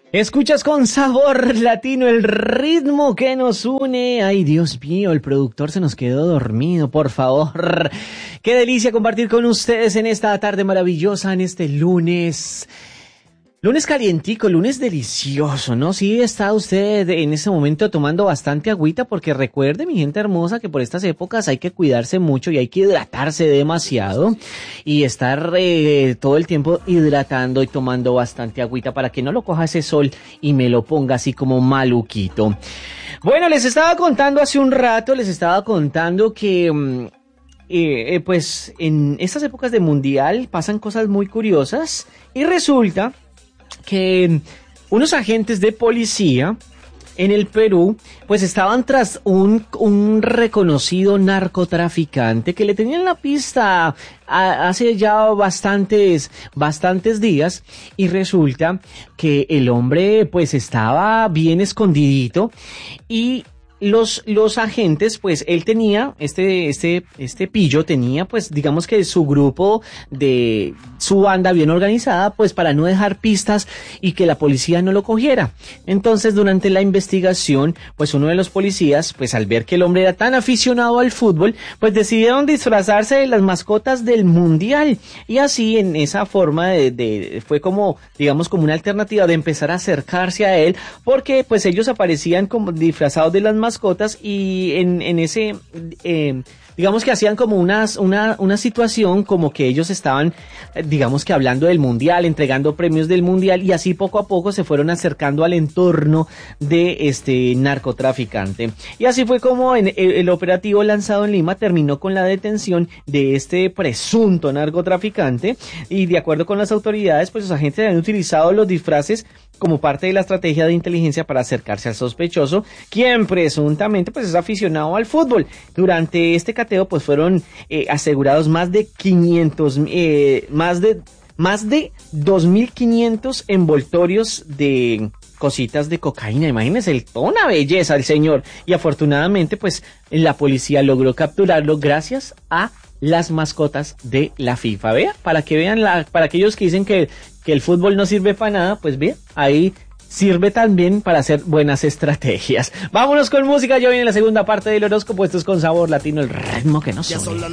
Escuchas con sabor latino el ritmo que nos une. Ay, Dios mío, el productor se nos quedó dormido, por favor. Qué delicia compartir con ustedes en esta tarde maravillosa, en este lunes. Lunes calientico, lunes delicioso, ¿no? Sí, está usted en ese momento tomando bastante agüita porque recuerde, mi gente hermosa, que por estas épocas hay que cuidarse mucho y hay que hidratarse demasiado y estar todo el tiempo hidratando y tomando bastante agüita para que no lo coja ese sol y me lo ponga así como maluquito. Bueno, les estaba contando hace un rato, que pues en estas épocas de mundial pasan cosas muy curiosas y resulta que unos agentes de policía en el Perú pues estaban tras un reconocido narcotraficante que le tenían la pista hace ya bastantes días y resulta que el hombre pues estaba bien escondidito y los agentes, pues él tenía, este pillo tenía, pues digamos que su grupo de su banda bien organizada, pues para no dejar pistas y que la policía no lo cogiera. Entonces, durante la investigación, pues uno de los policías, pues al ver que el hombre era tan aficionado al fútbol, pues decidieron disfrazarse de las mascotas del mundial. Y así, en esa forma fue como, digamos, como una alternativa de empezar a acercarse a él, porque pues ellos aparecían como disfrazados de las mascotas y en ese digamos que hacían como una situación como que ellos estaban digamos que hablando del mundial, entregando premios del mundial y así poco a poco se fueron acercando al entorno de este narcotraficante. Y así fue como el operativo lanzado en Lima terminó con la detención de este presunto narcotraficante y de acuerdo con las autoridades, pues los agentes han utilizado los disfraces como parte de la estrategia de inteligencia para acercarse al sospechoso, quien presuntamente pues es aficionado al fútbol. Durante este cateo pues fueron asegurados más de 2.500 envoltorios de cositas de cocaína. Imagínense, una belleza el señor. Y afortunadamente pues la policía logró capturarlo gracias a las mascotas de la FIFA. Vea, para que vean, para aquellos que dicen que el fútbol no sirve para nada, pues bien, ahí sirve también para hacer buenas estrategias. Vámonos con música, ya viene la segunda parte del horóscopo. Esto es Con Sabor Latino, el ritmo que nos une.